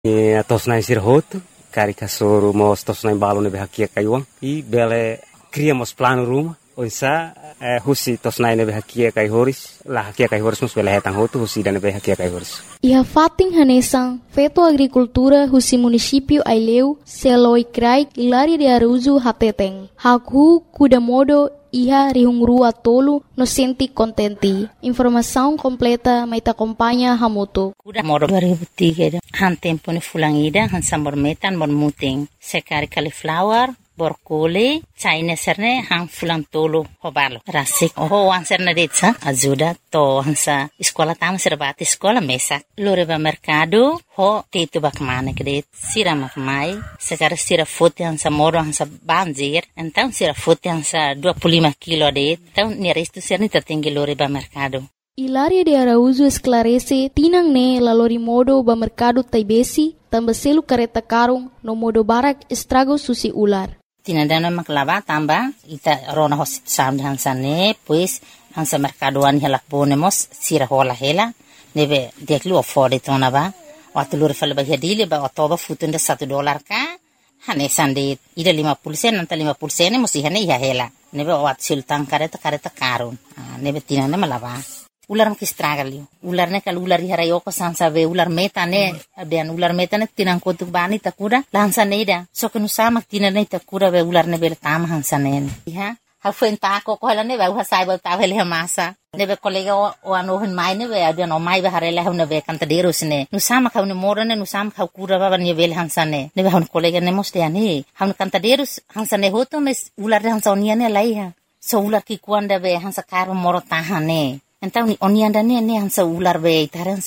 Tosnai sirhoto, carica soro mos tosnai balone behakia kaiwang. I bele criamos plano rumah. Oisa husi tosnai nebe hakia kai horis, la hakia kai horis mus bele hetang hotu husi dan nebe hakia kai horis. Iha fating hanesang, feto agricultura husi município Aileu, seloi krai Hilaria de Araújo hateteng. Haku kuda modo iha rihungrua tolu no senti contenti. Informação completa mai ta acompanha Hamoto. Kuda modo 2003 han tempo ni fulangida han sambor metan mon muting. Sekari cauliflower borkole China serne hang fulang tolo hobalo rasik ho ang serne detsa ajuda to hansa sekolah tama serbati sekolah mesak loreba mercado ho tetu bakmane kede sira makmai sekarang sira foto hansa moro hansa banjir então sira foto hansa 25 kilo de então nerestu serne tertinggi loreba mercado. Hilaria de Araújo esclarece tinang ne lalori modo ba mercado taibesi tambah selu kareta karung no modo barak estrago susi ular. Tinadana maklava tamba ita rona hosit sam hansane pues hansa mercadoan helak bonemos sira hola hela nebe deklu ofode tonaba watulur fal ba hedile ba otoba futunda $1 ka hane sande ida 50 sen anta 50 sen musi hane ya hela nebe wat sultan kareta karun nebe tinana malava ular makistragali ular ne kal ular harayoko sansabe ular metane abian ular metane tinang kotuk bani takura lansa neida so kenu sama tinane takura be ular ne bel tam hansanen ha ha fenta ko hala ne ba sai ba ta vele masa ne be kolega o ano hen mai ne be abian o mai be harela ne be kanta derus ne nu sama ka ne morane nu sama ka kura ba ne bel hansane ne be han kolega ne moste ani han kanta derus hansane hoto mes ular hansonia ne laiha so ular ki kuanda be hansa karo moro tahane. Então ni onianda ne hansa ular be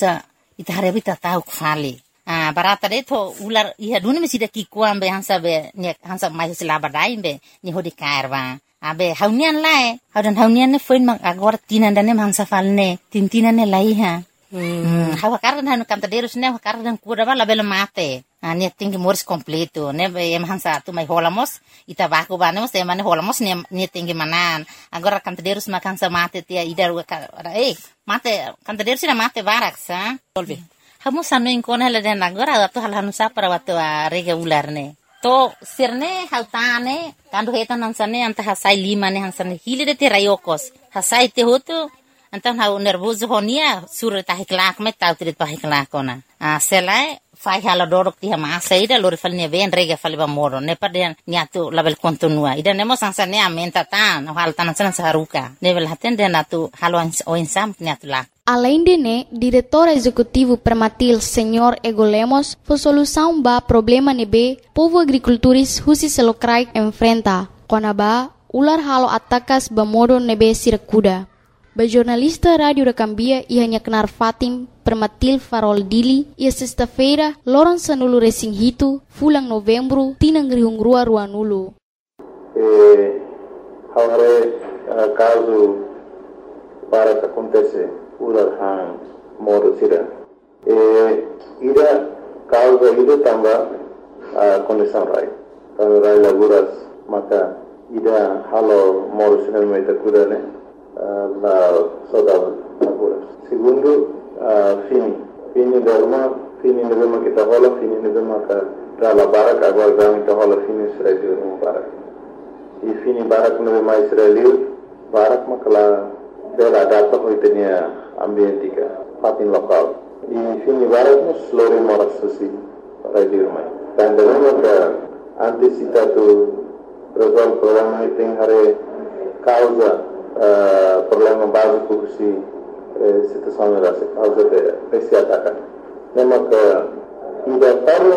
itare bita tau khali barata de to ular iha duni mesida ki kuambe hansa be ne hansa mai sila badai be ni hodi kairwa abe haunian lai haunian ne foin mak agora tinanda ne hansa falne tintina ne lai ha hawa kardan hanu kanta derus ne kardan kura bala bela mate ne tingi mors completo ne em hansa tu mai holamos ita baku banemos te mane holamos ne tingi manan agora kanta derus mak hansa mate tia idar mate kanta derus na mate barak sa tolbi hamu sanu inkona la den agora tu hal hanu sa para watu rega ular ne to sirne hautane kandu hetan hansane anta hasai lima ne hansane hile de te rayokos hasai te hotu antan hau nervoso honia sur tahiklak me tautrit pahiklak ona selai fai hala dorok ti hama saida lori falne ven rega faliba moro ne paden niatu label kontinua ida nemo sansane amenta tan hal tanan san saruka level haten de natu halo o insam niatu lak. Além de ne, diretor executivo Permatil Senhor Ego Lemos, foi solução ba problema nebe povo agricultores husi selokrai enfrenta. Konaba ular halo atakas ba modo nebe sirakuda. Ba jornalista Rádio da Cambia ia kenar Fatim Permatil Farol Dili ia sexta-feira loron sanulu resing hitu fulang novembro tinang rihungrua ruanulu. Agora caso para que acontece ular han modo sira ida causa ida tambah condição rai kalau rai laguras maka ida halo modo sira meta kudane la saudade laguras segundo fini dema kita hola fini dema ka dala barak agora dama kita hola fini Israel no barak e fini barak no mais Israel barak makala dela data ko itenia ambientika fatin lokal e fini barak no slore moras susi radio mai dan dema ka antisita tu resolve problema iting hare causa problema básico si situação era causa de esse ataque. Nema ka ida